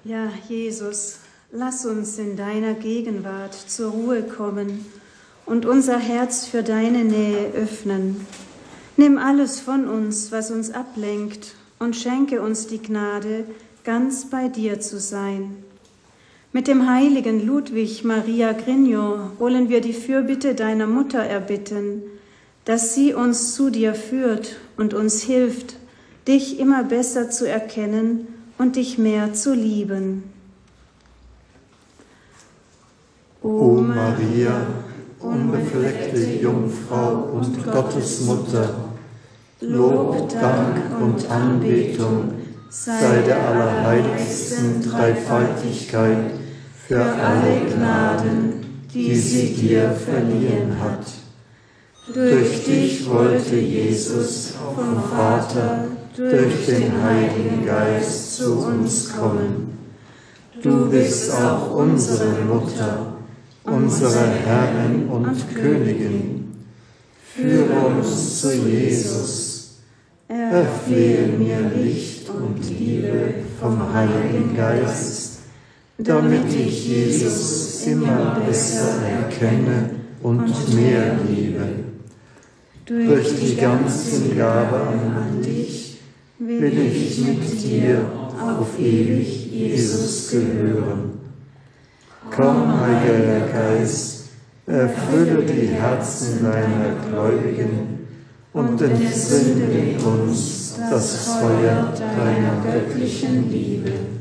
Ja, Jesus, lass uns in deiner Gegenwart zur Ruhe kommen und unser Herz für deine Nähe öffnen. Nimm alles von uns, was uns ablenkt, und schenke uns die Gnade, ganz bei dir zu sein. Mit dem heiligen Ludwig Maria Grignon wollen wir die Fürbitte deiner Mutter erbitten, dass sie uns zu dir führt und uns hilft, dich immer besser zu erkennen und dich mehr zu lieben. O Maria, unbefleckte Jungfrau und Gottesmutter, Lob, Dank und Anbetung sei der allerheiligsten Dreifaltigkeit für alle Gnaden, die sie dir verliehen hat. Durch dich wollte Jesus vom Vater durch den Heiligen Geist zu uns kommen. Du bist auch unsere Mutter, unsere Herrin und Königin. Führe uns zu Jesus. Erflehe mir Licht und Liebe vom Heiligen Geist, damit ich Jesus immer besser erkenne und mehr liebe. Durch die ganze Gabe an dich will ich mit dir auf ewig Jesus gehören. Komm, Heiliger Geist, erfülle die Herzen deiner Gläubigen und entzünde in uns das Feuer deiner göttlichen Liebe.